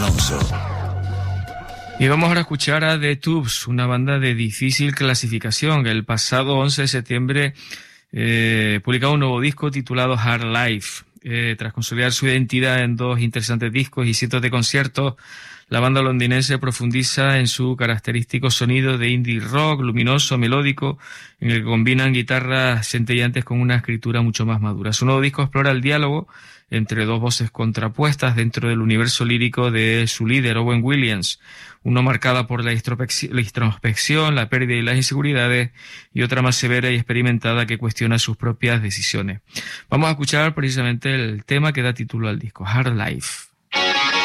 Y vamos ahora a escuchar a The Tubes, una banda de difícil clasificación. El pasado 11 de septiembre publicaba un nuevo disco titulado Hard Life. Tras consolidar su identidad en dos interesantes discos y cientos de conciertos, la banda londinense profundiza en su característico sonido de indie rock luminoso, melódico, en el que combinan guitarras centelleantes con una escritura mucho más madura. Su nuevo disco explora el diálogo entre dos voces contrapuestas dentro del universo lírico de su líder, Owen Williams, uno marcada por la introspección, la pérdida y las inseguridades, y otra más severa y experimentada que cuestiona sus propias decisiones. Vamos a escuchar precisamente el tema que da título al disco, Hard Life.